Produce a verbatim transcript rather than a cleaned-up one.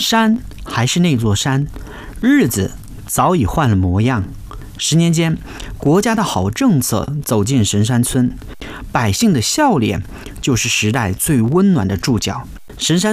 山还是那座山，日子早已换了模样。十年间，国家的好政策走进神山村，百姓的笑脸就是时代最温暖的注脚。神山